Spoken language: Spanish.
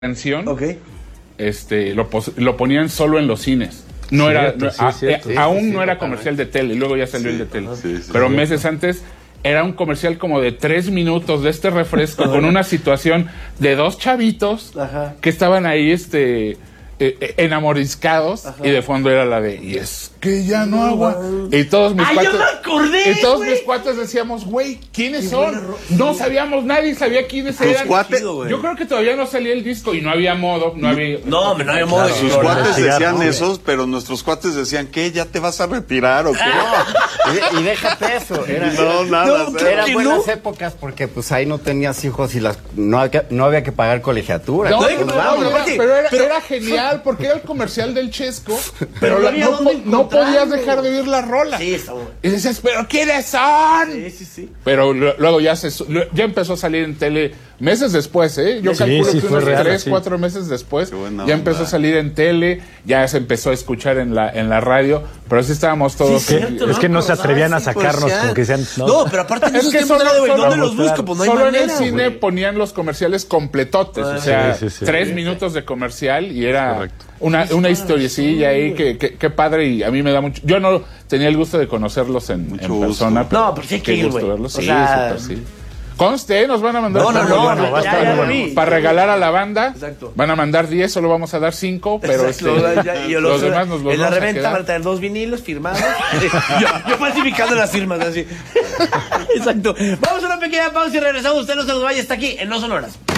canción, lo ponían solo en los cines. No cierto, era, aún no era comercial de tele, luego ya salió el de tele. Pero meses antes era un comercial como de 3 minutos de este refresco con una situación de 2 chavitos que estaban ahí enamoriscados y de fondo era la de y es que ya no agua y todos mis cuates, yo me acordé, mis cuates decíamos, güey, ¿quiénes son? No sabíamos, nadie sabía quiénes eran. Yo creo que todavía no salía el disco y no había modo, no había modo. Sus cuates decían esos, pero nuestros cuates decían, ¿qué? ¿Ya te vas a retirar o qué? Y déjate eso, eran buenas épocas porque pues ahí no tenías hijos y no había que pagar colegiatura. Pero era genial porque era el comercial del Chesco, pero no podías dejar de oír la rola. Sí, está bueno. Y decías, ¿pero quiénes son? Sí. Pero luego ya empezó a salir en tele meses después, ¿eh? Yo calculo que unos 3-4 meses después ya empezó a salir en tele, ya se empezó a escuchar en la radio, pero sí estábamos todos... Es que no se atrevían a sacarnos, como que decían... No, pero aparte en esos tiempos era de ¿dónde los busco? Pues no hay solo manera, en el cine ponían los comerciales completotes, o sea, 3 minutos de comercial y era una historiecilla ahí que padre, y a mí me da mucho... Yo no tenía el gusto de conocerlos en persona. No, pero sí hay que ir, güey. Sí, súper sí. Conste, nos van a mandar para regalar a la banda. Exacto. Van a mandar 10, solo vamos a dar 5, pero los demás nos los en la vamos a reventa quedar. van a tener 2 vinilos firmados. yo falsificando las firmas así. Exacto. Vamos a una pequeña pausa y regresamos. Usted no se nos vaya, está aquí en No Sonoras.